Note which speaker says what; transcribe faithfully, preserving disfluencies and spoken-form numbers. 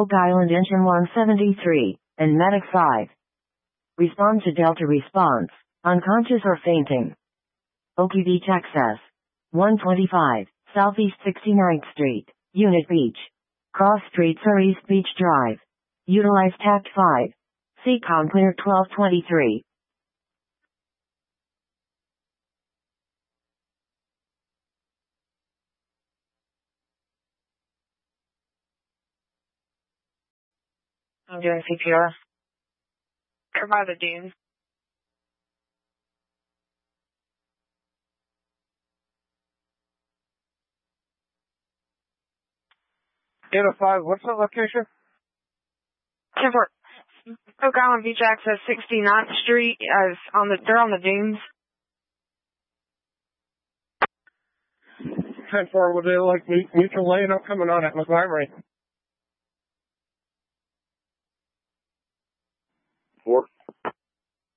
Speaker 1: Oak Island Engine one seventy-three, and Medic five. Respond to Delta response, unconscious or fainting. Okie Beach access. one twenty-five, Southeast sixty-ninth Street, Unit Beach. Cross streets or East Beach Drive. Utilize Tact five. Seacom clear twelve twenty-three. I'm doing C P R. They're by the dunes.
Speaker 2: eight oh five, what's the location?
Speaker 1: Temper. Oak Island Beach access sixty-ninth Street. Uh, on the, they're on the dunes.
Speaker 2: ten four, would they like mutual lane? I'm coming on at Montgomery. Four.